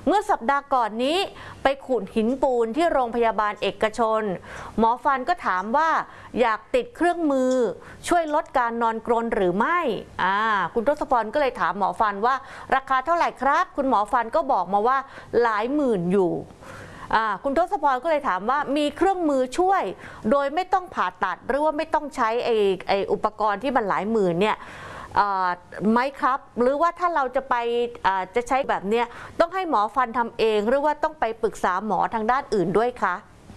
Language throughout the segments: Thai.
เมื่อสัปดาห์ก่อนนี้ไปขุดหินปูนที่โรงพยาบาลเอกชนหมอฟันก็ถามว่าอยากติดเครื่องมือช่วยลดการนอนกรนหรือไม่คุณทศพรก็เลยถามหมอฟันว่าราคาเท่าไหร่ครับคุณหมอฟันก็บอกมาว่าหลายหมื่นอยู่คุณทศพรก็เลยถามว่ามีเครื่องมือช่วยโดยไม่ต้องผ่าตัดหรือว่าไม่ต้องใช้ไออุปกรณ์ที่มันหลายหมื่นเนี่ยไหมครับหรือว่าถ้าเราจะไปจะใช้แบบเนี้ยต้องให้หมอฟันทำเองหรือว่าต้องไปปรึกษาหมอทางด้านอื่นด้วยคะ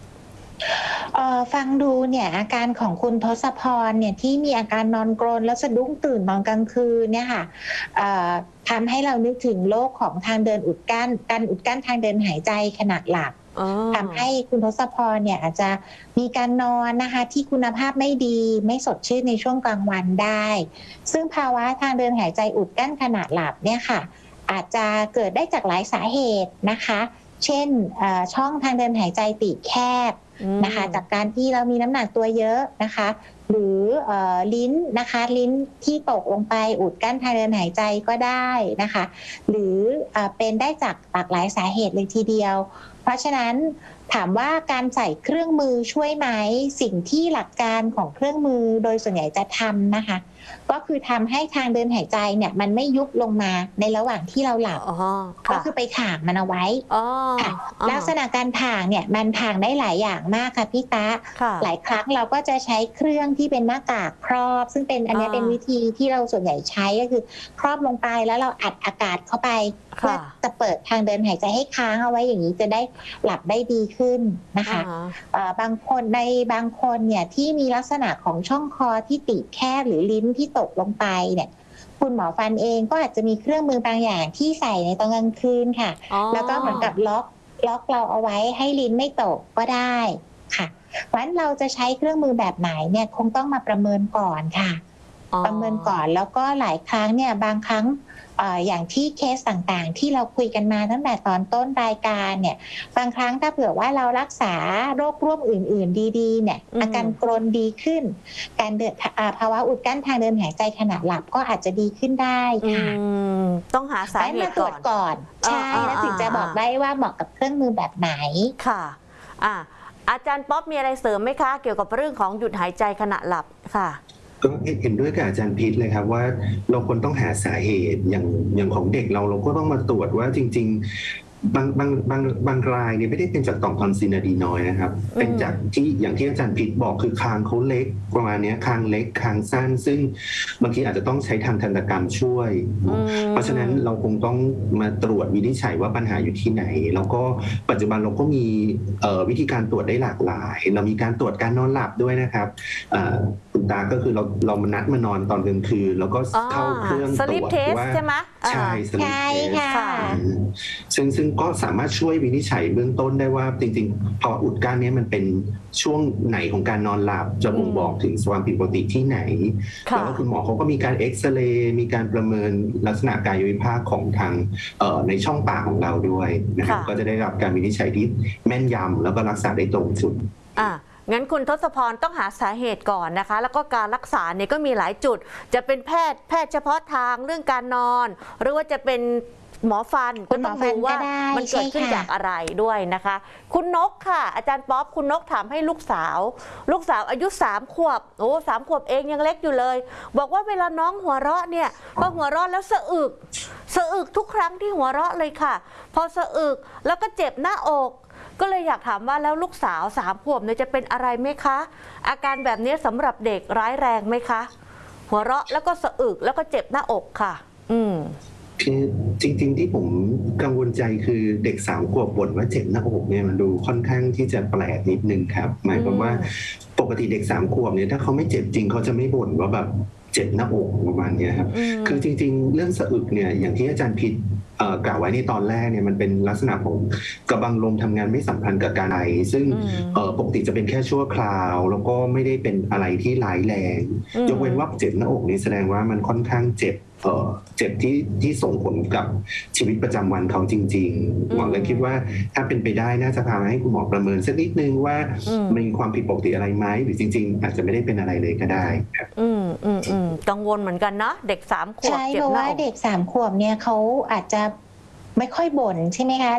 ฟังดูเนี่ยอาการของคุณทศพรเนี่ยที่มีอาการนอนกรนแล้วสะดุ้งตื่นตอนกลางคืนเนี่ยค่ะทำให้เรานึกถึงโรคของทางเดินอุดกั้นการอุดกั้นทางเดินหายใจขณะหลับทำให้คุณทศพรเนี่ยอาจจะมีการนอนนะคะที่คุณภาพไม่ดีไม่สดชื่นในช่วงกลางวันได้ซึ่งภาวะทางเดินหายใจอุดกั้นขณะหลับเนี่ยค่ะอาจจะเกิดได้จากหลายสาเหตุนะคะเช่นช่องทางเดินหายใจตีบแคบนะคะจากการที่เรามีน้ำหนักตัวเยอะนะคะหรือลิ้นนะคะลิ้นที่ตกลงไปอุดกั้นทางเดินหายใจก็ได้นะคะหรือเป็นได้จากหลากหลายสาเหตุเลยทีเดียวเพราะฉะนั้นถามว่าการใส่เครื่องมือช่วยไหมสิ่งที่หลักการของเครื่องมือโดยส่วนใหญ่จะทำนะคะก็คือทำให้ทางเดินหายใจเนี่ยมันไม่ยุบลงมาในระหว่างที่เราหลับก็คือไปถ่างมันเอาไว้ลักษณะการถ่างเนี่ยมันถ่างได้หลายอย่างมากค่ะพี่ตาหลายครั้งเราก็จะใช้เครื่องที่เป็นหน้ากากครอบซึ่งเป็นอันนี้เป็นวิธีที่เราส่วนใหญ่ใช้ก็คือครอบลงไปแล้วเราอัดอากาศเข้าไปเพื่อจะเปิดทางเดินหายใจให้ค้างเอาไว้อย่างนี้จะได้หลับได้ดีขึ้นนะคะบางคนเนี่ยที่มีลักษณะของช่องคอที่ตีบแคบหรือลิ้นที่ตกลงไปเนี่ยคุณหมอฟันเองก็อาจจะมีเครื่องมือบางอย่างที่ใส่ในตอนกลางคืนค่ะแล้วก็เหมือนกับล็อกเราเอาไว้ให้ลิ้นไม่ตกก็ได้ค่ะเพราะฉะนั้นเราจะใช้เครื่องมือแบบไหนเนี่ยคงต้องมาประเมินก่อนค่ะประเมินก่อนแล้วก็หลายครั้งเนี่ยบางครั้งอย่างที่เคสต่างๆที่เราคุยกันมาตั้งแต่ตอนต้นรายการเนี่ยบางครั้งถ้าเผื่อว่าเรารักษาโรคร่วมอื่นๆดีๆเนี่ยอาการกรนดีขึ้นการเดินภาวะอุดกั้นทางเดินหายใจขณะหลับก็อาจจะดีขึ้นได้ค่ะต้องหาสาเหตุก่อนใช่แล้วถึงจะบอกได้ว่าเหมาะกับเครื่องมือแบบไหนค่ะอาจารย์ป๊อปมีอะไรเสริมไหมคะเกี่ยวกับเรื่องของหยุดหายใจขณะหลับค่ะก็เห็นด้วยกับอาจารย์พิษเลยครับว่าเราควรต้องหาสาเหตุอย่างของเด็กเราก็ต้องมาตรวจว่าจริงๆบางรายเนี่ยไม่ได้เป็นจากต่อมทอนซิลอะดีนอยด์นะครับเป็นจากที่อย่างที่อาจารย์พิษบอกคือคางเขาเล็กประมาณนี้คางเล็กคางสั้นซึ่งบางทีอาจจะต้องใช้ทางทันตกรรมช่วยเพราะฉะนั้นเราคงต้องมาตรวจวินิจฉัยว่าปัญหาอยู่ที่ไหนแล้วก็ปัจจุบันเราก็มีวิธีการตรวจได้หลากหลายเรามีการตรวจการนอนหลับด้วยนะครับคุณตาก็คือเรามานัดมานอนตอนกลางคืนแล้วก็เข้าเครื่องตรวจว่าใช่สลิปเทสซึ่งก็สามารถช่วยวินิจฉัยเบื้องต้นได้ว่าจริงๆภาวะอุดกั้นนี้มันเป็นช่วงไหนของการนอนหลับจะบ่งบอกถึงความผิดปกติที่ไหนแล้วก็คุณหมอเขาก็มีการเอ็กซเรย์มีการประเมินลักษณะกายวิภาคของทางในช่องปากของเราด้วยนะครับก็จะได้รับการวินิจฉัยที่แม่นยำแล้วก็รักษาได้ตรงจุดงั้นคุณทศพรต้องหาสาเหตุก่อนนะคะแล้วก็การรักษาเนี่ยก็มีหลายจุดจะเป็นแพทย์เฉพาะทางเรื่องการนอนหรือว่าจะเป็นหมอฟันก็ต้องดูว่ามันเกิดขึ้นจากอะไรด้วยนะคะคุณนกค่ะอาจารย์ป๊อปคุณนกถามให้ลูกสาวอายุ3 ขวบ3 ขวบเองยังเล็กอยู่เลยบอกว่าเวลาน้องหัวเราะเนี่ยพอหัวเราะแล้วสะอึกทุกครั้งที่หัวเราะเลยค่ะพอสะอึกแล้วก็เจ็บหน้าอกก็เลยอยากถามว่าแล้วลูกสาว3 ขวบเนี่ยจะเป็นอะไรไหมคะอาการแบบนี้สำหรับเด็กร้ายแรงไหมคะหัวเราะแล้วก็สะอึกแล้วก็เจ็บหน้าอกค่ะคือจริงๆที่ผมกังวลใจคือเด็ก3 ขวบบ่นว่าเจ็บหน้าอกเนี่ยมันดูค่อนข้างที่จะแปลกนิดนึงครับหมายความว่าปกติเด็ก3 ขวบเนี่ยถ้าเขาไม่เจ็บจริงเขาจะไม่บ่นว่าแบบเจ็บหน้าอกประมาณนี้ครับคือจริงๆเรื่องสะอึกเนี่ยอย่างที่อาจารย์พิษกล่าวไว้ในตอนแรกเนี่ยมันเป็นลักษณะของกระบังลมทำงานไม่สัมพันธ์กับการไอซึ่งปกติจะเป็นแค่ชั่วคราวแล้วก็ไม่ได้เป็นอะไรที่ร้ายแรงยกเว้นว่าเจ็บหน้าอกนี้แสดงว่ามันค่อนข้างเจ็บที่ส่งผลกับชีวิตประจำวันเขาจริงๆหมอเลยคิดว่าถ้าเป็นไปได้น่าจะพาให้คุณหมอประเมินสักนิดนึงว่ามีความผิดปกติอะไรไหมหรือจริงๆอาจจะไม่ได้เป็นอะไรเลยก็ได้ครับกังวลเหมือนกันนะเด็ก3 ขวบใช่เพราะว่าเด็ก3 ขวบเนี่ยเขาอาจจะไม่ค่อยบ่นใช่ไหมคะ